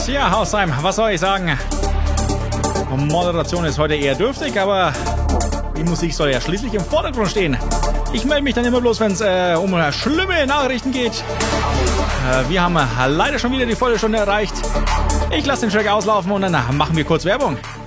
Tja, Hausheim, was soll ich sagen? Moderation ist heute eher dürftig, aber die Musik soll ja schließlich im Vordergrund stehen. Ich melde mich dann immer bloß, wenn es um schlimme Nachrichten geht. Wir haben leider schon wieder die volle Stunde erreicht. Ich lasse den Track auslaufen und dann machen wir kurz Werbung.